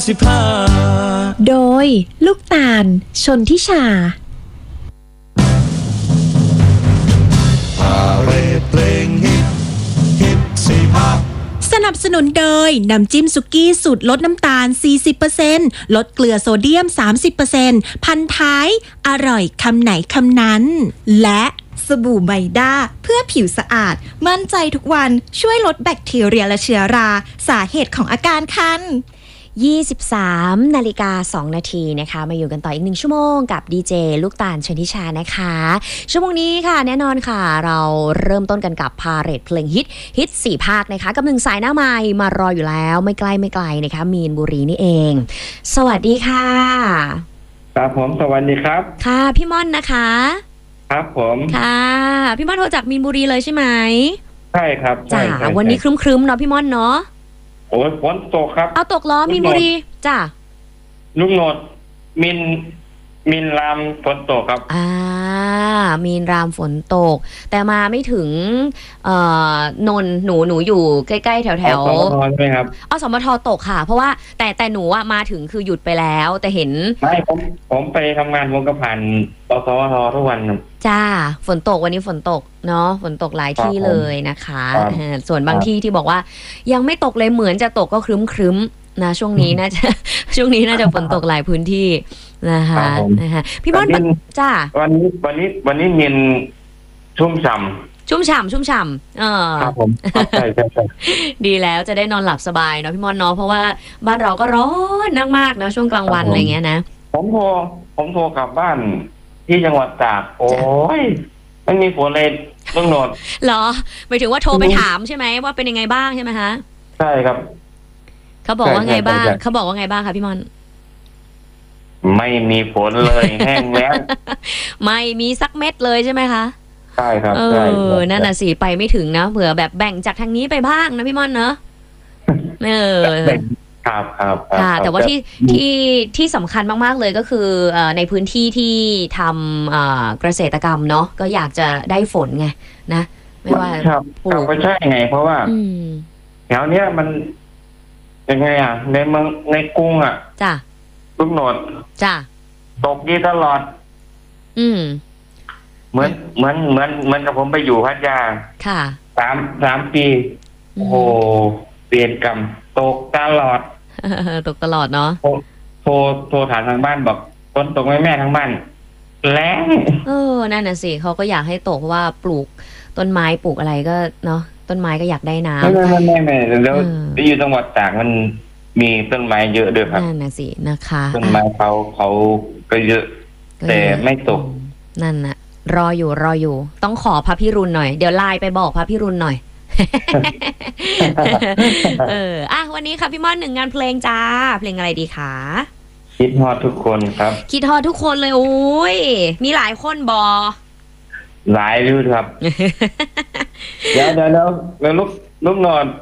15 โดยลูกตาลชนทิชาพาเรดเพลงฮิต15 สนับสนุนโดยน้ำจิ้มสุกี้สูตรลดน้ำตาล 40% ลดเกลือโซเดียม 30% พันท้ายอร่อยคำไหนคำนั้นและสบู่ไมด้าเพื่อผิวสะอาดมั่นใจทุกวันช่วยลดแบคทีเรียและเชื้อราสาเหตุของอาการคัน 23 นาฬิกา 2 นาทีนะคะมาอยู่กันต่ออีก1ชั่วโมงกับดีเจลูกตาลชนิชานะคะชั่วโมงนี้ค่ะแน่นอนค่ะเราเริ่มต้นกันกับพาเรดเพลงฮิต4ภาคนะคะกับ1สายหน้าใหม่มารออยู่แล้วไม่ไกลนะคะมีนบุรีนี่เองสวัสดีค่ะครับผมสวัสดีครับค่ะพี่ม่อนนะคะครับผมค่ะพี่ม่อนโทรจากมีนบุรีเลยใช่ไหมใช่ครับจ้าวันนี้ครึ้มๆเนาะพี่ม่อนเนาะโอ้ยฝนตกครับเอาตกล้อมีนบุรีจ้าลุงโนดมินรามฝนตกครับมีนรามฝนตกแต่มาไม่ถึงนนหนูอยู่ใกล้ๆแถวใช่ไหมครับสมทตกค่ะเพราะว่าแต่หนูมาถึงคือหยุดไปแล้วแต่เห็นไม่ผมไปทำงานผมก็ผ่านสมททุกวันจ้าฝนตกวันนี้ฝนตกเนาะฝนตกหลายที่เลยนะคะส่วนบางที่ที่บอกว่ายังไม่ตกเลยเหมือนจะตกก็ครึ้มนะช่วงนี้น่าจะฝนตกหลายพื้นที่นะคะพี่บอลจ้าวันนี้มินชุ่มฉ่ำครับผมใช่ดีแล้วจะได้นอนหลับสบายเนาะพี่มอนเนาะเพราะว่าบ้านเราก็ร้อนมากๆนะช่วงกลางวันอะไรเงี้ยนะผมโทรกลับบ้านที่จังหวัดตากโอ้ยไม่มีฝนเลยต้องนอนเหรอหมายถึงว่าโทรไปถามใช่ไหมว่าเป็นยังไงบ้างใช่ไหมคะใช่ครับเขาบอกว่าไงบ้างเขาบอกว่าไงบ้างคะพี่มอนไม่มีฝนเลยแห้งแล้วไม่มีสักเม็ดเลยใช่ไหมคะใช่ครับนั่นน่ะสิไปไม่ถึงนะเผื่อแบบแบ่งจากทางนี้ไปบ้างนะพี่มอนเนอะครับค่ะแต่ว่าที่สำคัญมากๆเลยก็คือในพื้นที่ที่ทำเกษตรกรรมเนาะก็อยากจะได้ฝนไงนะไม่ว่าปลูกก็ใช่ไงเพราะว่าแถวเนี้ยมันยังไงในเมืองในกรุงจ้ะลูกโนดจ้ะตกดีตลอดเหมือนกับผมไปอยู่พัทยาค่ะ 3 ปีโอ้โหเปลี่ยนกรรมตกตลอดเนาะโทรถามทางบ้านบอกฝนตกไหมแม่ทางบ้านแรงนั่นน่ะสิเขาก็อยากให้ตกเพราะว่าปลูกต้นไม้ปลูกอะไรก็เนาะต้นไม้ก็อยากได้น้ำไม่แล้วที่อยู่จังหวัดตากมันมีต้นไม้เยอะด้วยครับนั่นน่ะสินะคะต้นไม้เขาก็เยอะแต่ไม่ตกนั่นน่ะรออยู่ต้องขอพระพิรุณหน่อยเดี๋ยวไลน์ไปบอกพระพิรุณหน่อยวันนี้ค่ะพี่ม่อน1 งานเพลงจ้าเพลงอะไรดีคะคิดฮอดทุกคนครับคิดฮอดทุกคนเลยโอ้ยมีหลายคนบอหลายรุ่นครับเดี๋ยวลูกนอน